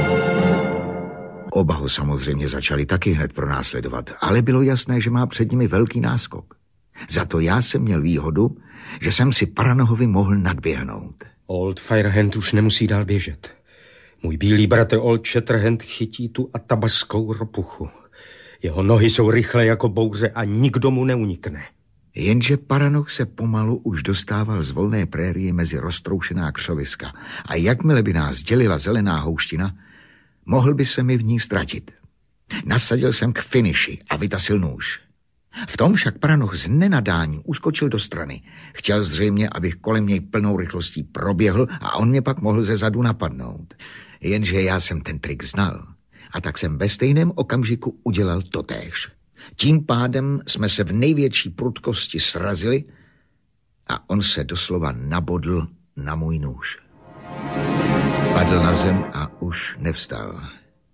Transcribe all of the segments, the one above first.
Oba ho samozřejmě začali taky hned pronásledovat, ale bylo jasné, že má před nimi velký náskok. Za to já jsem měl výhodu, že jsem si Paranohovi mohl nadběhnout. Old Firehand už nemusí dál běžet. Můj bílý bratr Old Shatterhand chytí tu atabaskou ropuchu. Jeho nohy jsou rychlé jako bouře a nikdo mu neunikne. Jenže Paranoh se pomalu už dostával z volné prérie mezi roztroušená křoviska a jakmile by nás dělila zelená houština, mohl by se mi v ní ztratit. Nasadil jsem k finiši a vytasil nůž. V tom však Paranoh z nenadání uskočil do strany. Chtěl zřejmě, abych kolem něj plnou rychlostí proběhl a on mě pak mohl ze zadu napadnout. Jenže já jsem ten trik znal a tak jsem ve stejném okamžiku udělal totéž. Tím pádem jsme se v největší prudkosti srazili a on se doslova nabodl na můj nůž. Padl na zem a už nevstal.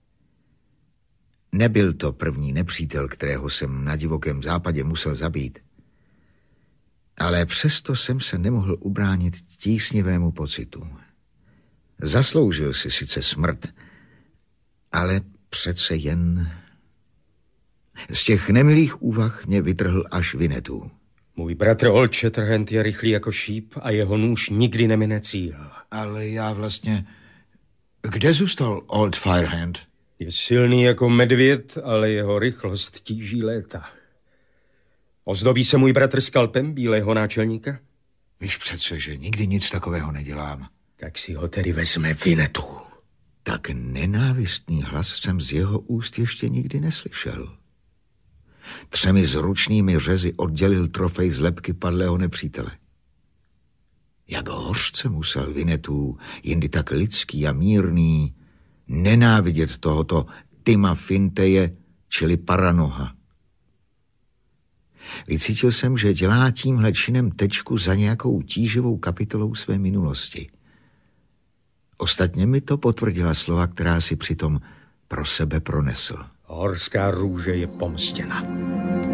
Nebyl to první nepřítel, kterého jsem na divokém západě musel zabít. Ale přesto jsem se nemohl ubránit tísnivému pocitu. Zasloužil si sice smrt, ale přece jen... Z těch nemilých úvah mě vytrhl až Winnetou. Můj bratr Old Shatterhand je rychlý jako šíp a jeho nůž nikdy nemine cíl. Ale já vlastně... Kde zůstal Old Firehand? Je silný jako medvěd, ale jeho rychlost tíží léta. Ozdobí se můj bratr skalpem bílého náčelníka? Víš přece, že nikdy nic takového nedělám. Tak si ho tedy vezme Winnetou. Tak nenávistný hlas jsem z jeho úst ještě nikdy neslyšel. 3 zručnými řezy oddělil trofej z lebky padlého nepřítele. Jak hořce musel Winnetou, jindy tak lidský a mírný, nenávidět tohoto Tima Finteje, čili Paranoha. Vycítil jsem, že dělá tímhle činem tečku za nějakou tíživou kapitolou své minulosti. Ostatně mi to potvrdila slova, která si přitom pro sebe pronesl. Horská růže je pomstěna.